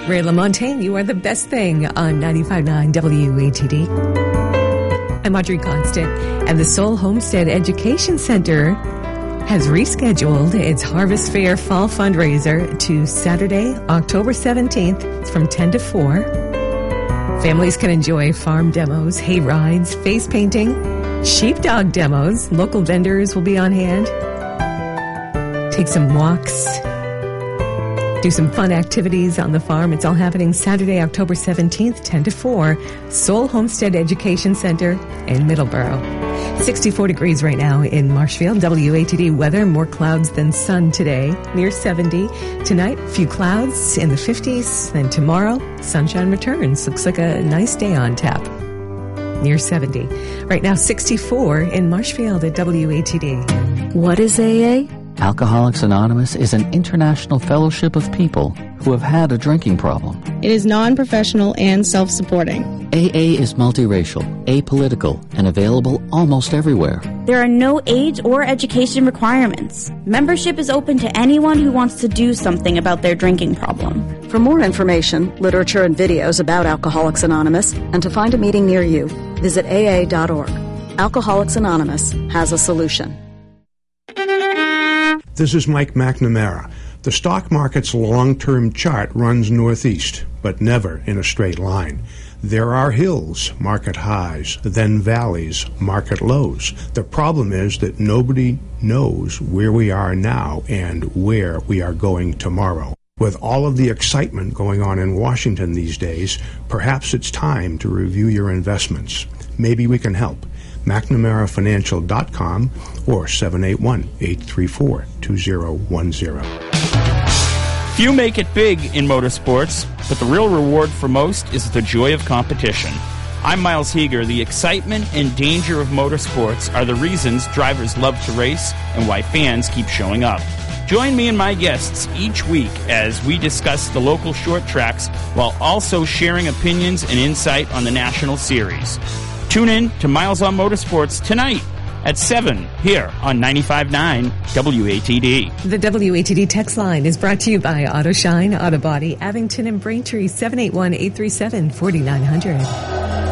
Ray LaMontagne, you are the best thing on 95.9 WATD. I'm Audrey Constant, and the Soul Homestead Education Center has rescheduled its Harvest Fair Fall Fundraiser to Saturday, October 17th. It's from 10 to 4. Families can enjoy farm demos, hay rides, face painting, sheepdog demos. Local vendors will be on hand. Take some walks. Do some fun activities on the farm. It's all happening Saturday, October 17th, 10 to 4, Soul Homestead Education Center in Middleborough. 64 degrees right now in Marshfield. WATD weather, more clouds than sun today, near 70. Tonight, a few clouds in the 50s. Then tomorrow, sunshine returns. Looks like a nice day on tap, near 70. Right now, 64 in Marshfield at WATD. What is AA? Alcoholics Anonymous is an international fellowship of people who have had a drinking problem. It is non-professional and self-supporting. AA is multiracial, apolitical, and available almost everywhere. There are no age or education requirements. Membership is open to anyone who wants to do something about their drinking problem. For more information, literature, and videos about Alcoholics Anonymous, and to find a meeting near you, visit AA.org. Alcoholics Anonymous has a solution. This is Mike McNamara. The stock market's long-term chart runs northeast, but never in a straight line. There are hills, market highs, then valleys, market lows. The problem is that nobody knows where we are now and where we are going tomorrow. With all of the excitement going on in Washington these days, perhaps it's time to review your investments. Maybe we can help. McNamaraFinancial.com or 781-834-2010. Few make it big in motorsports, but the real reward for most is the joy of competition. I'm Miles Heeger. The excitement and danger of motorsports are the reasons drivers love to race and why fans keep showing up. Join me and my guests each week as we discuss the local short tracks while also sharing opinions and insight on the National Series. Tune in to Miles on Motorsports tonight at 7 here on 95.9 WATD. The WATD text line is brought to you by AutoShine Auto Body, Abington and Braintree, 781-837-4900.